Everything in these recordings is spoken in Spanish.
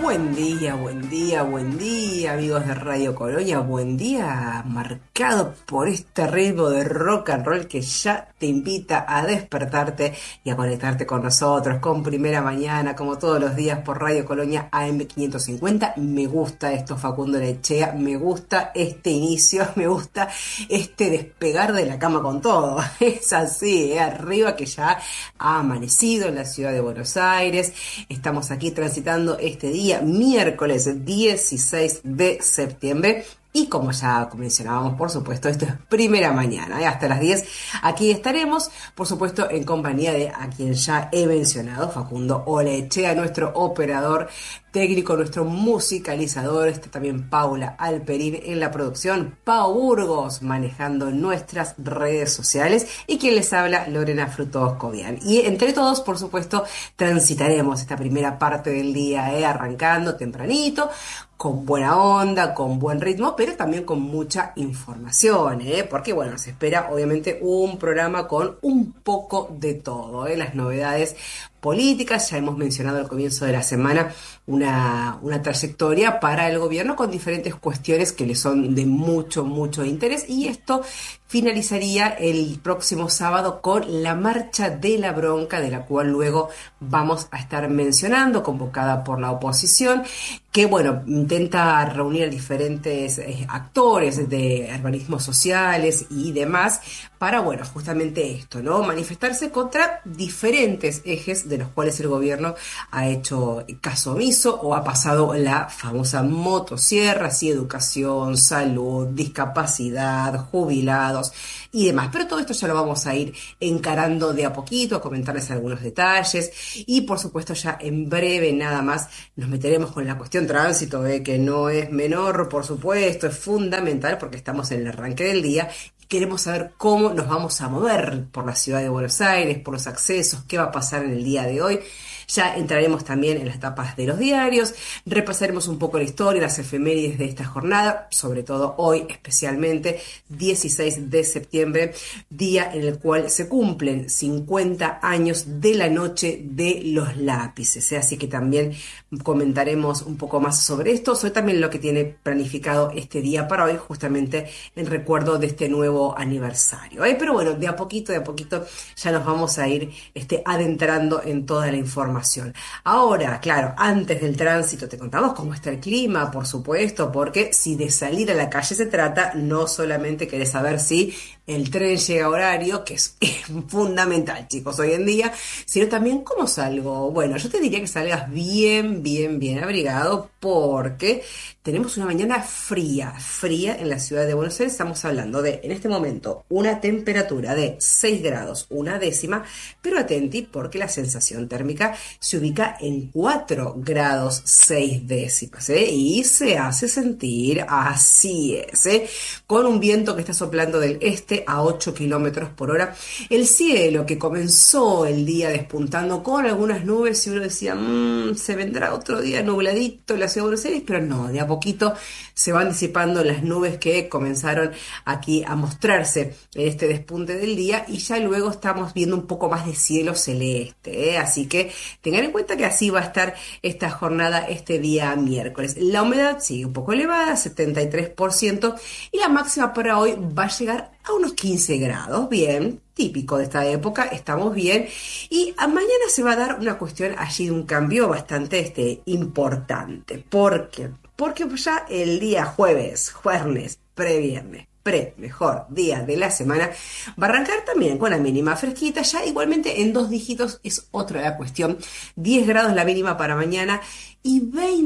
Buen día, buen día, buen día, amigos de Radio Colonia. Buen día marcado por este ritmo de rock and roll que ya te invita a despertarte y a conectarte con nosotros, con Primera Mañana, como todos los días por Radio Colonia AM 550. Me gusta esto, Facundo Lechea, me gusta este inicio, me gusta este despegar de la cama con todo. Es así, arriba que ya ha amanecido en la ciudad de Buenos Aires. Estamos aquí transitando este día, miércoles 16 de septiembre. Y como ya mencionábamos, por supuesto, esto es Primera Mañana, hasta las 10. Aquí estaremos, por supuesto, en compañía de a quien ya he mencionado, Facundo Olechea, nuestro operador técnico, nuestro musicalizador. Está también Paula Alperín en la producción, Pau Burgos manejando nuestras redes sociales y quien les habla, Lorena Frutos Cobian. Y entre todos, por supuesto, transitaremos esta primera parte del día, arrancando tempranito, con buena onda, con buen ritmo, pero también con mucha información, porque bueno, nos espera obviamente un programa con un poco de todo, las novedades políticas. Ya hemos mencionado al comienzo de la semana una trayectoria para el gobierno con diferentes cuestiones que le son de mucho interés, y esto finalizaría el próximo sábado con la Marcha de la Bronca, de la cual luego vamos a estar mencionando, convocada por la oposición, que bueno, intenta reunir a diferentes actores de organismos sociales y demás para, bueno, justamente esto, ¿no? Manifestarse contra diferentes ejes de los cuales el gobierno ha hecho caso omiso o ha pasado la famosa motosierra, así educación, salud, discapacidad, jubilados y demás. Pero todo esto ya lo vamos a ir encarando de a poquito, a comentarles algunos detalles, y por supuesto ya en breve nada más nos meteremos con la cuestión tránsito, que no es menor, por supuesto, es fundamental porque estamos en el arranque del día. Queremos saber cómo nos vamos a mover por la ciudad de Buenos Aires, por los accesos, qué va a pasar en el día de hoy. Ya entraremos también en las tapas de los diarios, repasaremos un poco la historia, las efemérides de esta jornada, sobre todo hoy, especialmente 16 de septiembre, día en el cual se cumplen 50 años de la Noche de los Lápices, así que también comentaremos un poco más sobre esto, sobre también lo que tiene planificado este día para hoy, justamente en recuerdo de este nuevo aniversario, pero bueno, de a poquito ya nos vamos a ir adentrando en toda la información. Ahora, claro, antes del tránsito te contamos cómo está el clima, por supuesto, porque si de salir a la calle se trata, no solamente querés saber si el tren llega a horario, que es fundamental, chicos, hoy en día, sino también cómo salgo. Bueno, yo te diría que salgas bien abrigado, porque tenemos una mañana fría en la ciudad de Buenos Aires. Estamos hablando de, en este momento, una temperatura de 6 grados, una décima, pero atenti porque la sensación térmica se ubica en 4 grados 6 décimas, y se hace sentir, así es, con un viento que está soplando del este a 8 kilómetros por hora. El cielo que comenzó el día despuntando con algunas nubes, y uno decía, se vendrá otro día nubladito en la ciudad de Buenos Aires, pero no, de a poquito se van disipando las nubes que comenzaron aquí a mostrarse en este despunte del día, y ya luego estamos viendo un poco más de cielo celeste, así que tengan en cuenta que así va a estar esta jornada este día miércoles. La humedad sigue un poco elevada, 73%, y la máxima para hoy va a llegar a unos 15 grados, bien, típico de esta época, estamos bien, y a mañana se va a dar una cuestión allí de un cambio bastante importante. ¿Por qué? Porque ya el día jueves, previernes, mejor día de la semana, va a arrancar también con la mínima fresquita, ya igualmente en 2 dígitos es otra la cuestión, 10 grados la mínima para mañana y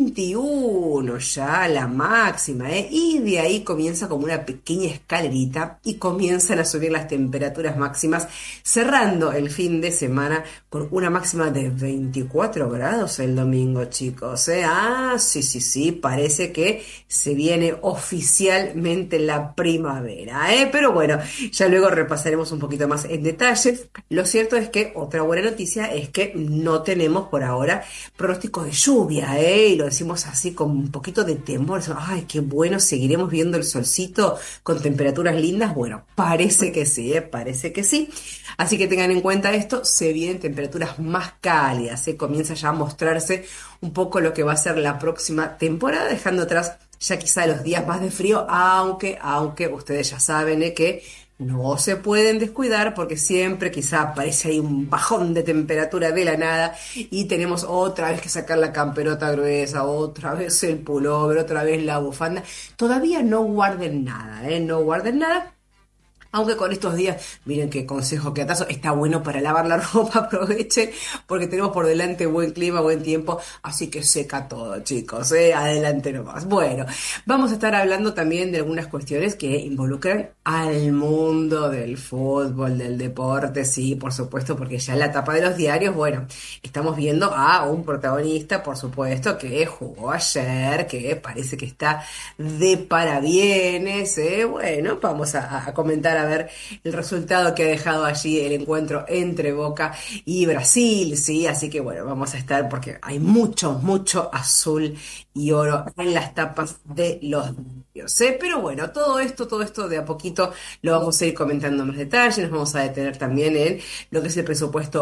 21 ya la máxima, y de ahí comienza como una pequeña escalerita y comienzan a subir las temperaturas máximas, cerrando el fin de semana con una máxima de 24 grados el domingo, chicos, sí, parece que se viene oficialmente la primavera primavera, ¿eh? Pero bueno, ya luego repasaremos un poquito más en detalle. Lo cierto es que otra buena noticia es que no tenemos por ahora pronóstico de lluvia, ¿eh? Y lo decimos así con un poquito de temor. Ay, qué bueno, seguiremos viendo el solcito con temperaturas lindas. Bueno, parece que sí, ¿eh? Parece que sí. Así que tengan en cuenta esto, se vienen temperaturas más cálidas, ¿eh? Comienza ya a mostrarse un poco lo que va a ser la próxima temporada, dejando atrás ya quizá los días más de frío, aunque ustedes ya saben, que no se pueden descuidar porque siempre quizá aparece ahí un bajón de temperatura de la nada y tenemos otra vez que sacar la camperota gruesa, otra vez el pullover, otra vez la bufanda. Todavía no guarden nada, no guarden nada. Aunque con estos días, miren qué consejo, qué atazo, está bueno para lavar la ropa, aprovechen, porque tenemos por delante buen clima, buen tiempo, así que seca todo, chicos, adelante nomás. Bueno, vamos a estar hablando también de algunas cuestiones que involucran al mundo del fútbol, del deporte, sí, por supuesto, porque ya en la tapa de los diarios, bueno, estamos viendo a un protagonista, por supuesto, que jugó ayer, que parece que está de parabienes, bueno, vamos a comentar a ver el resultado que ha dejado allí el encuentro entre Boca y Brasil, ¿sí? Así que bueno, vamos a estar porque hay mucho azul y oro en las tapas de los diarios, ¿eh? Pero bueno, todo esto de a poquito lo vamos a ir comentando en más detalle, nos vamos a detener también en lo que es el presupuesto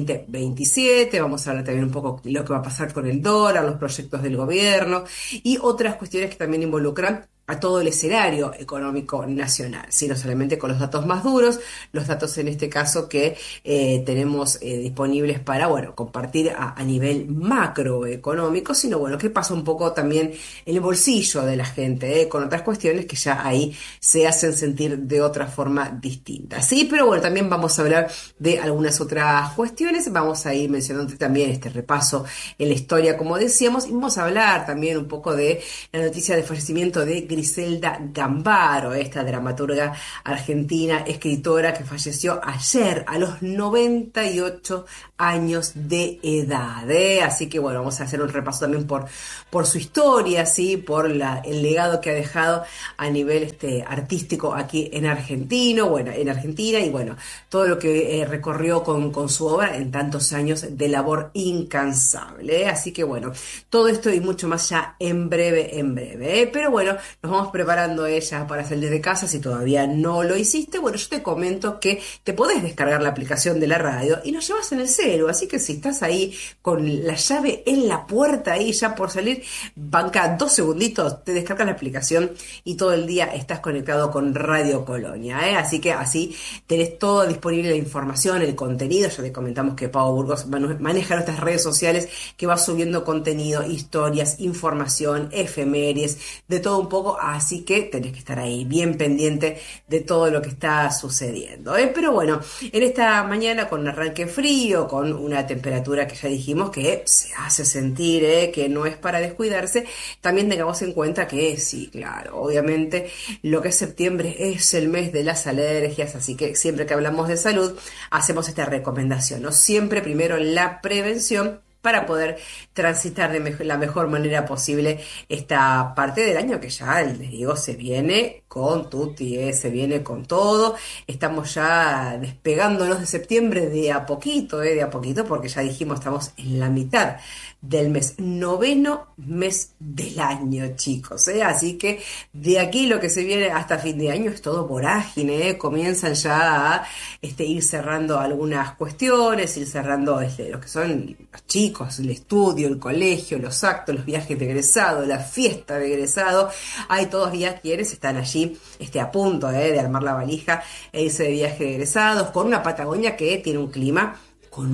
2027, vamos a hablar también un poco lo que va a pasar con el dólar, los proyectos del gobierno y otras cuestiones que también involucran a todo el escenario económico nacional, ¿sí? No solamente con los datos más duros, los datos en este caso que tenemos disponibles para, bueno, compartir a nivel macroeconómico, sino, bueno, qué pasa un poco también en el bolsillo de la gente, con otras cuestiones que ya ahí se hacen sentir de otra forma distinta, ¿sí? Pero bueno, también vamos a hablar de algunas otras cuestiones, vamos a ir mencionando también este repaso en la historia, como decíamos, y vamos a hablar también un poco de la noticia de fallecimiento de Griselda Gambaro, esta dramaturga argentina, escritora que falleció ayer a los 98 años de edad, ¿eh? Así que bueno, vamos a hacer un repaso también por su historia, ¿sí? Por el legado que ha dejado a nivel artístico aquí en en Argentina y bueno, todo lo que recorrió con su obra en tantos años de labor incansable, ¿eh? Así que bueno, todo esto y mucho más ya en breve, ¿eh? Pero bueno, nos vamos preparando ella para salir de casa. Si todavía no lo hiciste, bueno, yo te comento que te podés descargar la aplicación de la radio y lo llevas en el celu. Así que si estás ahí con la llave en la puerta, ahí ya por salir, banca 2 segunditos, te descargas la aplicación y todo el día estás conectado con Radio Colonia, ¿eh? Así que así tenés todo disponible, la información, el contenido. Ya te comentamos que Pau Burgos maneja nuestras redes sociales, que va subiendo contenido, historias, información, efemérides, de todo un poco. Así que tenés que estar ahí bien pendiente de todo lo que está sucediendo, ¿eh? Pero bueno, en esta mañana con un arranque frío, con una temperatura que ya dijimos que se hace sentir, que no es para descuidarse, también tengamos en cuenta que sí, claro, obviamente lo que es septiembre es el mes de las alergias, así que siempre que hablamos de salud hacemos esta recomendación, ¿no? Siempre primero la prevención para poder transitar de la mejor manera posible esta parte del año que ya, les digo, se viene con tutti, se viene con todo. Estamos ya despegándonos de septiembre de a poquito, porque ya dijimos, estamos en la mitad del mes, noveno mes del año, chicos, Así que de aquí lo que se viene hasta fin de año es todo vorágine, Comienzan ya a ir cerrando algunas cuestiones, ir cerrando lo que son los chicos, el estudio, el colegio, los actos, los viajes de egresado, la fiesta de egresado. Hay todos días quienes están allí a punto de armar la valija e irse de viaje de egresados, con una Patagonia que tiene un clima con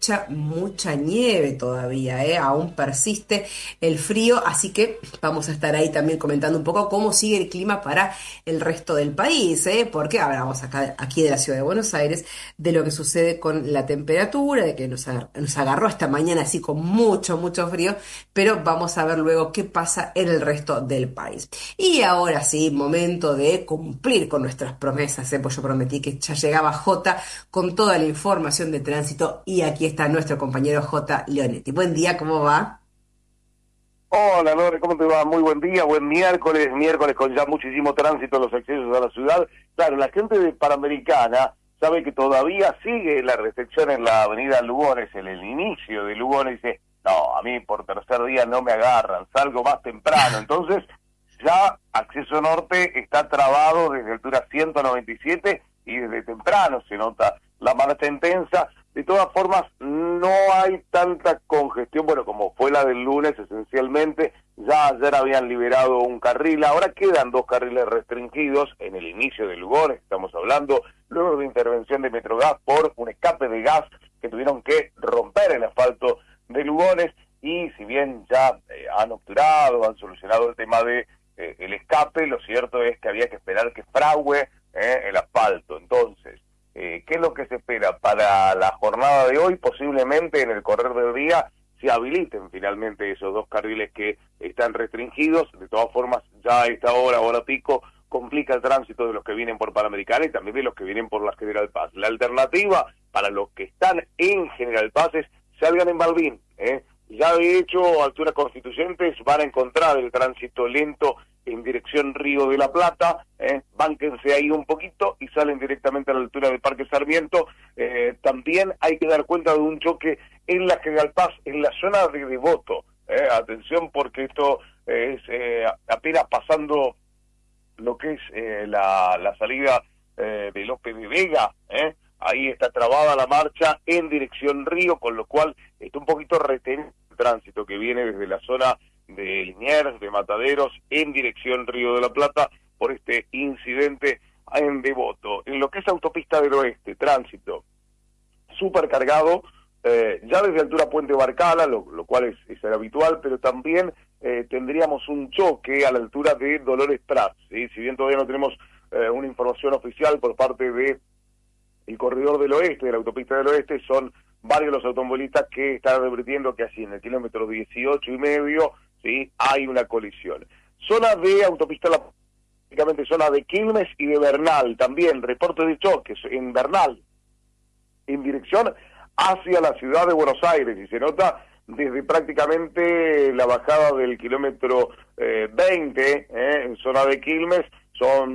mucha nieve todavía, aún persiste el frío, así que vamos a estar ahí también comentando un poco cómo sigue el clima para el resto del país, porque hablamos aquí de la ciudad de Buenos Aires, de lo que sucede con la temperatura, de que nos agarró esta mañana así con mucho frío, pero vamos a ver luego qué pasa en el resto del país. Y ahora sí, momento de cumplir con nuestras promesas, pues yo prometí que ya llegaba Jota con toda la información de tránsito y aquí está nuestro compañero J. Leonetti. Buen día, ¿cómo va? Hola Lore, ¿cómo te va? Muy buen día, buen miércoles con ya muchísimo tránsito en los accesos a la ciudad. Claro, la gente de Panamericana sabe que todavía sigue la restricción en la avenida Lugones, en el inicio de Lugones, dice, no, a mí por tercer día no me agarran, salgo más temprano. Entonces, ya acceso norte está trabado desde altura 197 y desde temprano se nota la marcha intensa. De todas formas, no hay tanta congestión, bueno, como fue la del lunes esencialmente. Ya ayer habían liberado un carril, ahora quedan dos carriles restringidos en el inicio de Lugones, estamos hablando, luego de intervención de Metrogas por un escape de gas que tuvieron que romper el asfalto de Lugones. Y si bien ya han obturado, han solucionado el tema de el escape, lo cierto es que había que esperar que frague el asfalto. Entonces, ¿qué es lo que se espera para la jornada de hoy? Posiblemente en el correr del día se habiliten finalmente esos dos carriles que están restringidos. De todas formas, ya a esta hora pico, complica el tránsito de los que vienen por Panamericana y también de los que vienen por la General Paz. La alternativa para los que están en General Paz es salgan en Balbín. Ya de hecho, a altura Constituyentes van a encontrar el tránsito lento en dirección Río de la Plata, bánquense ahí un poquito y salen directamente a la altura del Parque Sarmiento. También hay que dar cuenta de un choque en la General Paz, en la zona de Devoto. Atención porque esto es apenas pasando lo que es la salida de López de Vega, ahí está trabada la marcha en dirección Río, con lo cual está un poquito retenido el tránsito que viene desde la zona de Liniers, de Mataderos, en dirección Río de la Plata, por este incidente en Devoto. En lo que es autopista del oeste, tránsito supercargado, ya desde altura Puente Barcala, lo cual es habitual, pero también tendríamos un choque a la altura de Dolores Prats, ¿sí? Si bien todavía no tenemos una información oficial por parte de el corredor del oeste, de la autopista del oeste, son varios los automovilistas que están advirtiendo que así en el kilómetro 18,5, ¿sí?, hay una colisión. Zona de autopista, prácticamente zona de Quilmes y de Bernal, también reporte de choques en Bernal, en dirección hacia la ciudad de Buenos Aires, y se nota desde prácticamente la bajada del kilómetro 20, en zona de Quilmes, son